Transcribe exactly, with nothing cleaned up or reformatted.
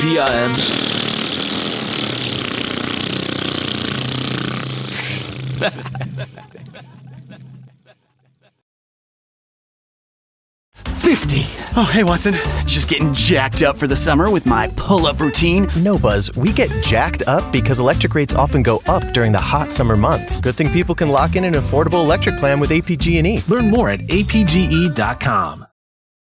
B I M. fifty. Oh, hey, Watson. Just getting jacked up for the summer with my pull-up routine. No, Buzz. We get jacked up because electric rates often go up during the hot summer months. Good thing people can lock in an affordable electric plan with A P G and E. Learn more at A P G E dot com.